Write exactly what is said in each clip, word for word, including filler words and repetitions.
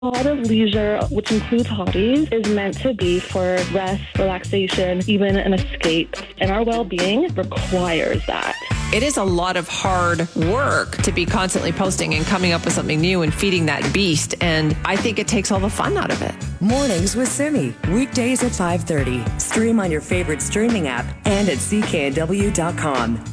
A lot of leisure, which includes hobbies, is meant to be for rest, relaxation, even an escape. And our well-being requires that. It is a lot of hard work to be constantly posting and coming up with something new and feeding that beast. And I think it takes all the fun out of it. Mornings with Simi. Weekdays at five thirty. Stream on your favorite streaming app and at C K N W dot com.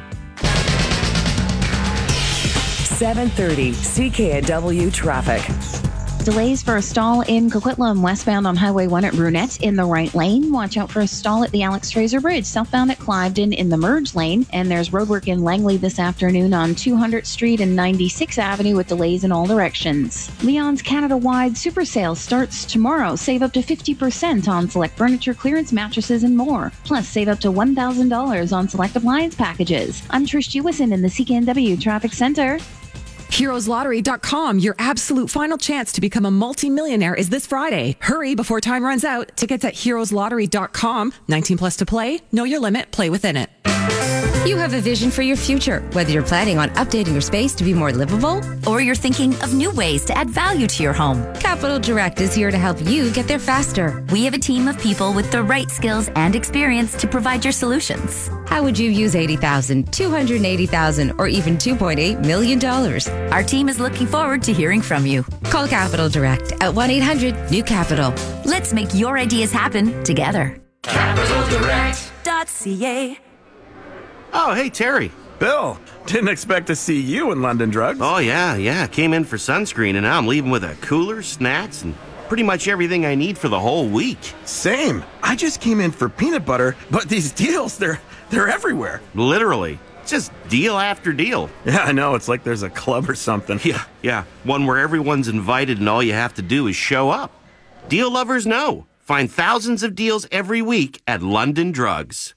seven thirty C K N W traffic. Delays for a stall in Coquitlam, westbound on Highway one at Brunette in the right lane. Watch out for a stall at the Alex Fraser Bridge, southbound at Cliveden in the merge lane. And there's roadwork in Langley this afternoon on two hundredth Street and ninety-sixth Avenue with delays in all directions. Leon's Canada-wide super sale starts tomorrow. Save up to fifty percent on select furniture, clearance, mattresses, and more. Plus, save up to one thousand dollars on select appliance packages. I'm Trish Jewison in the C K N W Traffic Center. Heroes Lottery dot com, your absolute final chance to become a multimillionaire is this Friday. Hurry before time runs out. Tickets at Heroes Lottery dot com. nineteen plus to play. Know your limit. Play within it. You have a vision for your future, whether you're planning on updating your space to be more livable or you're thinking of new ways to add value to your home. Capital Direct is here to help you get there faster. We have a team of people with the right skills and experience to provide your solutions. How would you use eighty thousand dollars, two hundred eighty thousand dollars, or even two point eight million dollars? Our team is looking forward to hearing from you. Call Capital Direct at one eight hundred new capital. Let's make your ideas happen together. capital direct dot C A. Oh, hey, Terry. Bill, didn't expect to see you in London Drugs. Oh, yeah, yeah. Came in for sunscreen, and now I'm leaving with a cooler, snacks, and pretty much everything I need for the whole week. Same. I just came in for peanut butter, but these deals, they're they're everywhere. Literally. Just deal after deal. Yeah, I know. It's like there's a club or something. Yeah, yeah. One where everyone's invited and all you have to do is show up. Deal lovers know. Find thousands of deals every week at London Drugs.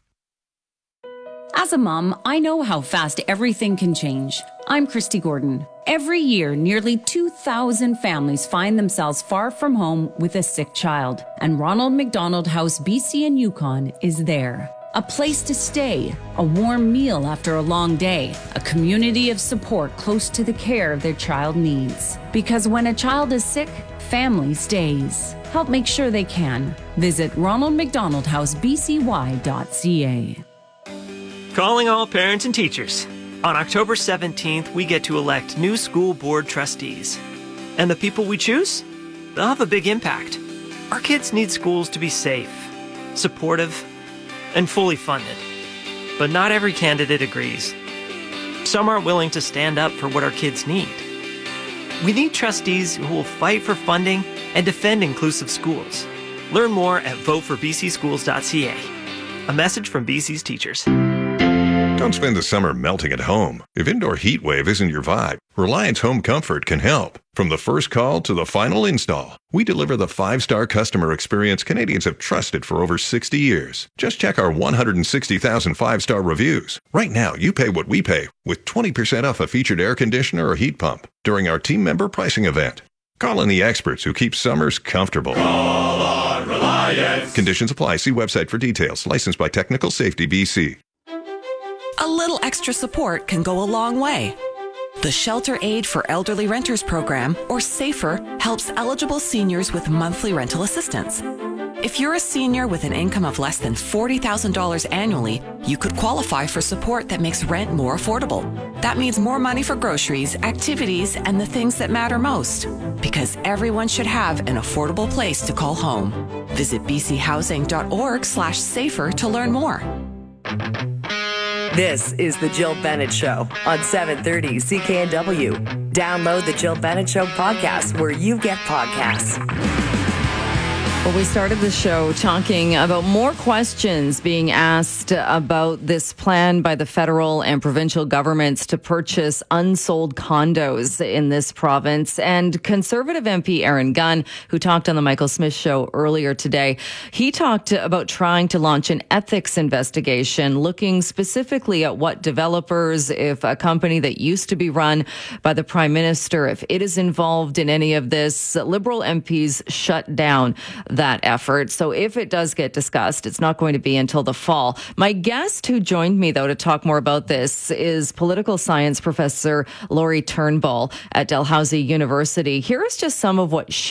As a mom, I know how fast everything can change. I'm Christy Gordon. Every year, nearly two thousand families find themselves far from home with a sick child. And Ronald McDonald House B C and Yukon is there. A place to stay, a warm meal after a long day, a community of support close to the care of their child needs. Because when a child is sick, family stays. Help make sure they can. Visit ronald mcdonald house b c y dot c a. Calling all parents and teachers. On October seventeenth, we get to elect new school board trustees. And the people we choose? They'll have a big impact. Our kids need schools to be safe, supportive, and fully funded. But not every candidate agrees. Some aren't willing to stand up for what our kids need. We need trustees who will fight for funding and defend inclusive schools. Learn more at vote for b c schools dot c a. A message from B C's teachers. Don't spend the summer melting at home. If indoor heat wave isn't your vibe, Reliance Home Comfort can help. From the first call to the final install, we deliver the five-star customer experience Canadians have trusted for over sixty years. Just check our one hundred sixty thousand five-star reviews. Right now, you pay what we pay with twenty percent off a featured air conditioner or heat pump during our team member pricing event. Call in the experts who keep summers comfortable. Call on Reliance. Conditions apply. See website for details. Licensed by Technical Safety B C. A little extra support can go a long way. The Shelter Aid for Elderly Renters program, or SAFER, helps eligible seniors with monthly rental assistance. If you're a senior with an income of less than forty thousand dollars annually, you could qualify for support that makes rent more affordable. That means more money for groceries, activities, and the things that matter most. Because everyone should have an affordable place to call home. Visit b c housing dot org slash safer to learn more. This is The Jill Bennett Show on seven thirty C K N W. Download The Jill Bennett Show podcast where you get podcasts. Well, we started the show talking about more questions being asked about this plan by the federal and provincial governments to purchase unsold condos in this province. And Conservative M P Aaron Gunn, who talked on the Michael Smith Show earlier today, he talked about trying to launch an ethics investigation, looking specifically at what developers, if a company that used to be run by the Prime Minister, if it is involved in any of this. Liberal M Ps shut down that effort. So if it does get discussed, it's not going to be until the fall. My guest who joined me, though, to talk more about this is political science professor Lori Turnbull at Dalhousie University. Here is just some of what she